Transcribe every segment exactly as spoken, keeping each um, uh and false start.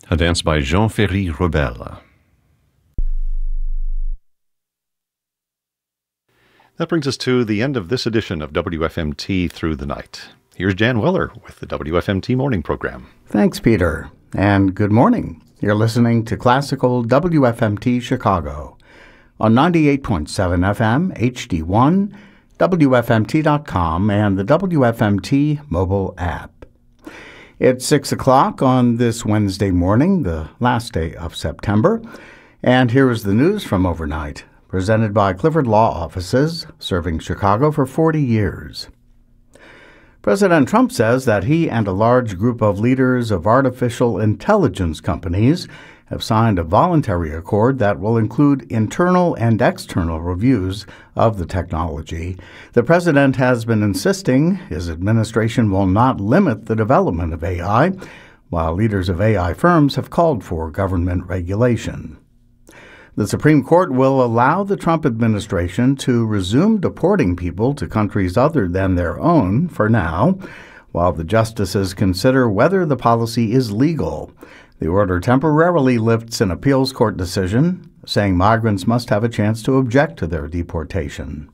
a dance by Jean-Ferry Rebelle. That brings us to the end of this edition of W F M T Through the Night. Here's Jan Weller with the W F M T Morning Program. Thanks, Peter, and good morning. You're listening to Classical W F M T Chicago on ninety-eight point seven F M, H D one, W F M T dot com, and the W F M T mobile app. It's six o'clock on this Wednesday morning, the last day of September, and here is the news from overnight, presented by Clifford Law Offices, serving Chicago for forty years. President Trump says that he and a large group of leaders of artificial intelligence companies have signed a voluntary accord that will include internal and external reviews of the technology. The president has been insisting his administration will not limit the development of A I, while leaders of A I firms have called for government regulation. The Supreme Court will allow the Trump administration to resume deporting people to countries other than their own for now, while the justices consider whether the policy is legal. The order temporarily lifts an appeals court decision, saying migrants must have a chance to object to their deportation.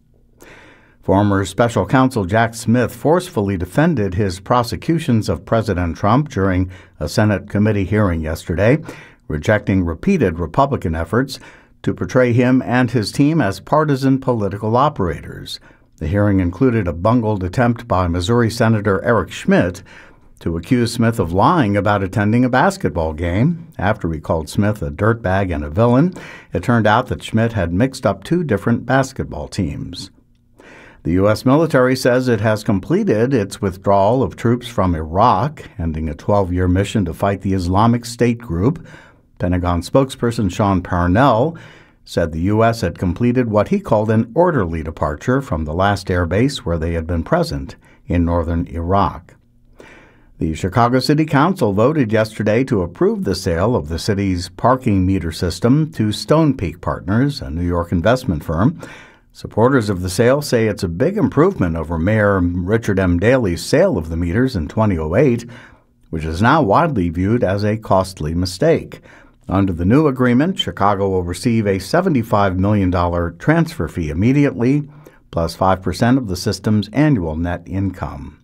Former special counsel Jack Smith forcefully defended his prosecutions of President Trump during a Senate committee hearing yesterday, rejecting repeated Republican efforts to portray him and his team as partisan political operators. The hearing included a bungled attempt by Missouri Senator Eric Schmidt to accuse Smith of lying about attending a basketball game. After he called Smith a dirtbag and a villain, it turned out that Schmidt had mixed up two different basketball teams. The U S military says it has completed its withdrawal of troops from Iraq, ending a twelve-year mission to fight the Islamic State group. Pentagon spokesperson Sean Parnell said the U S had completed what he called an orderly departure from the last air base where they had been present in northern Iraq. The Chicago City Council voted yesterday to approve the sale of the city's parking meter system to Stonepeak Partners, a New York investment firm. Supporters of the sale say it's a big improvement over Mayor Richard M. Daley's sale of the meters in two thousand eight, which is now widely viewed as a costly mistake. Under the new agreement, Chicago will receive a seventy-five million dollars transfer fee immediately, plus five percent of the system's annual net income.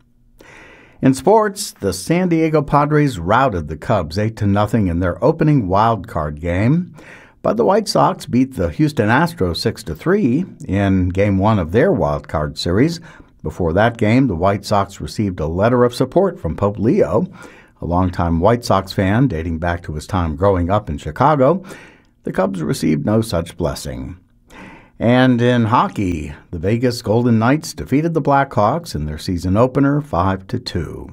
In sports, the San Diego Padres routed the Cubs eight to nothing in their opening wild card game, but the White Sox beat the Houston Astros six to three in Game one of their wild card series. Before that game, the White Sox received a letter of support from Pope Leo, a longtime White Sox fan dating back to his time growing up in Chicago. The Cubs received no such blessing. And in hockey, the Vegas Golden Knights defeated the Blackhawks in their season opener five to two.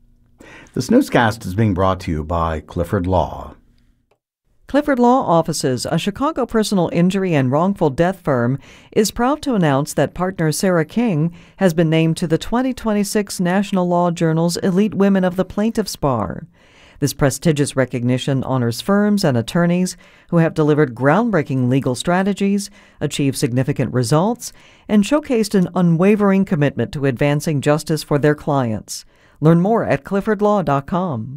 This newscast is being brought to you by Clifford Law. Clifford Law Offices, a Chicago personal injury and wrongful death firm, is proud to announce that partner Sarah King has been named to the twenty twenty-six National Law Journal's Elite Women of the Plaintiffs' Bar. This prestigious recognition honors firms and attorneys who have delivered groundbreaking legal strategies, achieved significant results, and showcased an unwavering commitment to advancing justice for their clients. Learn more at clifford law dot com.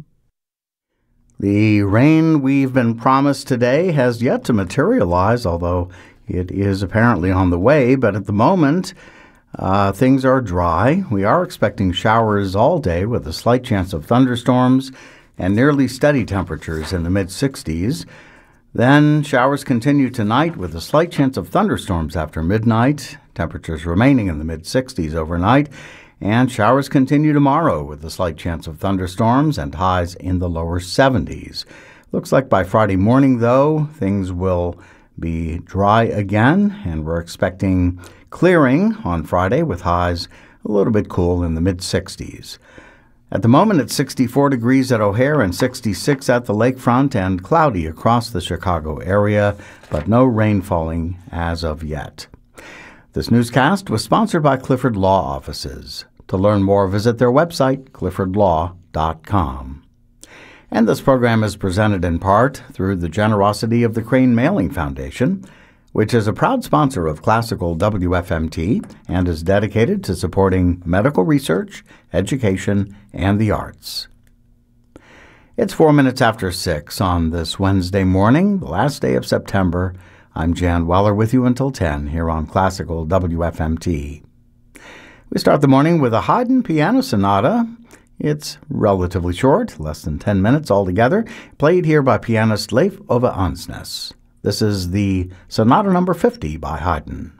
The rain we've been promised today has yet to materialize, although it is apparently on the way. But at the moment, uh, things are dry. We are expecting showers all day with a slight chance of thunderstorms and nearly steady temperatures in the mid sixties. Then showers continue tonight with a slight chance of thunderstorms after midnight, temperatures remaining in the mid sixties overnight. And showers continue tomorrow with a slight chance of thunderstorms and highs in the lower seventies. Looks like by Friday morning, though, things will be dry again, and we're expecting clearing on Friday with highs a little bit cool in the mid sixties. At the moment, it's sixty-four degrees at O'Hare and sixty-six at the lakefront and cloudy across the Chicago area, but no rain falling as of yet. This newscast was sponsored by Clifford Law Offices. To learn more, visit their website, clifford law dot com. And this program is presented in part through the generosity of the Crane Mailing Foundation, which is a proud sponsor of Classical W F M T and is dedicated to supporting medical research, education, and the arts. It's four minutes after six on this Wednesday morning, the last day of September. I'm Jan Weller with you until ten here on Classical W F M T. We start the morning with a Haydn piano sonata. It's relatively short, less than ten minutes altogether, played here by pianist Leif Ove Andsnes. This is the Sonata number fifty by Haydn.